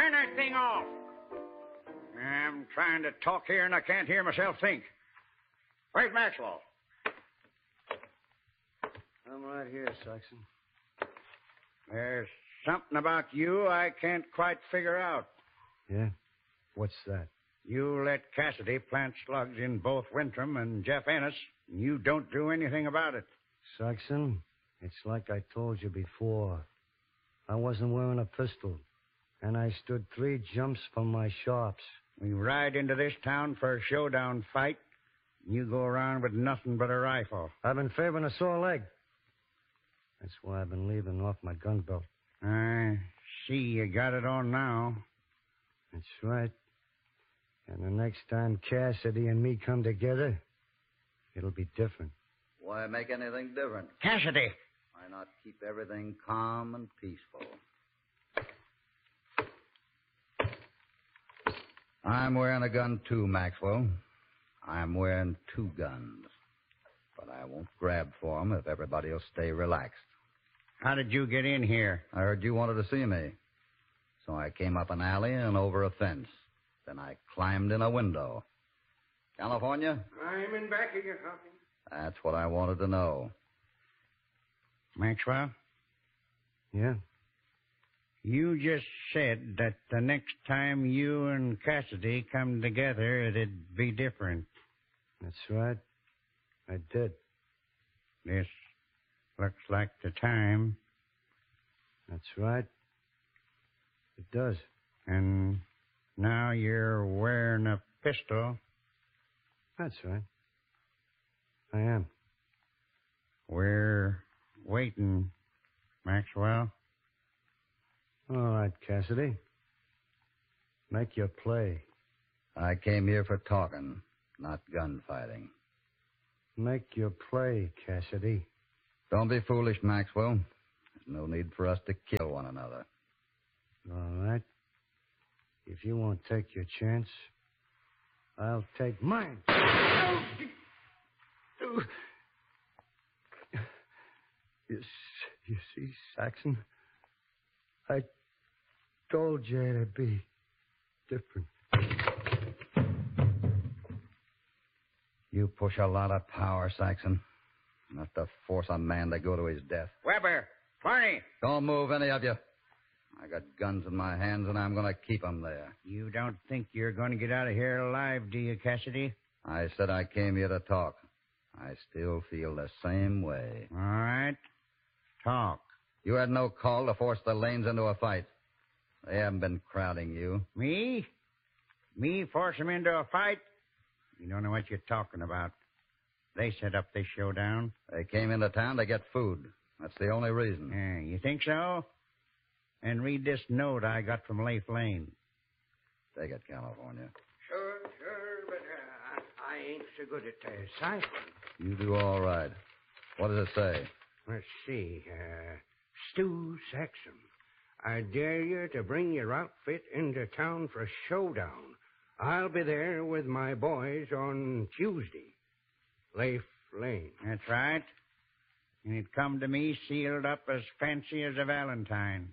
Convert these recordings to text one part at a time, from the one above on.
Turn that thing off. I'm trying to talk here and I can't hear myself think. Where's Maxwell? I'm right here, Saxon. There's something about you I can't quite figure out. Yeah? What's that? You let Cassidy plant slugs in both Wintram and Jeff Ennis, and you don't do anything about it. Saxon, it's like I told you before. I wasn't wearing a pistol, and I stood 3 jumps from my sharps. We ride into this town for a showdown fight, and you go around with nothing but a rifle. I've been favoring a sore leg. That's why I've been leaving off my gun belt. I see you got it on now. That's right. And the next time Cassidy and me come together, it'll be different. Why make anything different? Cassidy! Why not keep everything calm and peaceful? I'm wearing a gun too, Maxwell. I'm wearing 2 guns. But I won't grab for 'em if everybody will stay relaxed. How did you get in here? I heard you wanted to see me. So I came up an alley and over a fence. Then I climbed in a window. California? I'm in back of your Hawkins. That's what I wanted to know. Maxwell, Yeah? you just said that the next time you and Cassidy come together, it'd be different. That's right. I did. This looks like the time. That's right. It does. And now you're wearing a pistol. That's right. I am. We're waiting, Maxwell. All right, Cassidy. Make your play. I came here for talking, not gunfighting. Make your play, Cassidy. Don't be foolish, Maxwell. There's no need for us to kill one another. All right. If you won't take your chance, I'll take mine. You see, Saxon? I told you it'd be different. You push a lot of power, Saxon. Enough to force a man to go to his death. Weber, Barney. Don't move, any of you. I got guns in my hands, and I'm going to keep them there. You don't think you're going to get out of here alive, do you, Cassidy? I said I came here to talk. I still feel the same way. All right. Talk. You had no call to force the Lanes into a fight. They haven't been crowding you. Me? Me force him into a fight? You don't know what you're talking about. They set up this showdown. They came into town to get food. That's the only reason. Yeah, you think so? And read this note I got from Leif Lane. Take it, California. Sure, but I ain't so good at ciphering. You do all right. What does it say? Let's see. Stu Saxon, I dare you to bring your outfit into town for a showdown. I'll be there with my boys on Tuesday. Leif Lane. That's right. And it come to me sealed up as fancy as a valentine.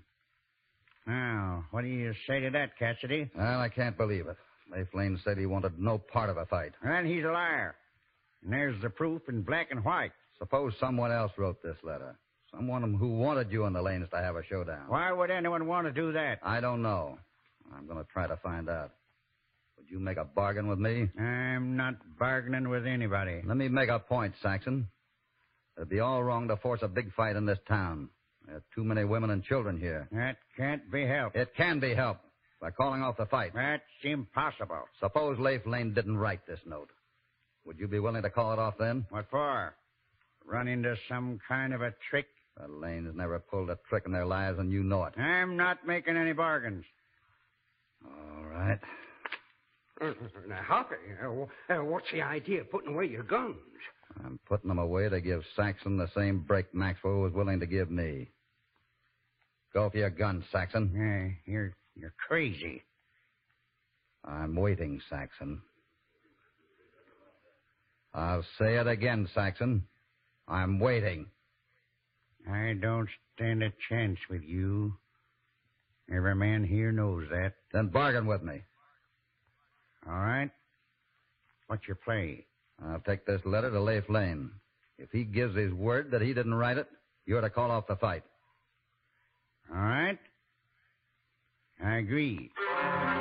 Now, what do you say to that, Cassidy? Well, I can't believe it. Leif Lane said he wanted no part of a fight. And he's a liar. And there's the proof in black and white. Suppose someone else wrote this letter. Someone who wanted you and the Lanes to have a showdown. Why would anyone want to do that? I don't know. I'm going to try to find out. Would you make a bargain with me? I'm not bargaining with anybody. Let me make a point, Saxon. It'd be all wrong to force a big fight in this town. There are too many women and children here. That can't be helped. It can be helped by calling off the fight. That's impossible. Suppose Leif Lane didn't write this note. Would you be willing to call it off then? What for? Run into some kind of a trick? The Lanes never pulled a trick in their lives, and you know it. I'm not making any bargains. All right. Now, Hoppy, what's the idea of putting away your guns? I'm putting them away to give Saxon the same break Maxwell was willing to give me. Go for your gun, Saxon. You're crazy. I'm waiting, Saxon. I'll say it again, Saxon. I'm waiting. I don't stand a chance with you. Every man here knows that. Then bargain with me. All right. What's your play? I'll take this letter to Leif Lane. If he gives his word that he didn't write it, you're to call off the fight. All right. I agree.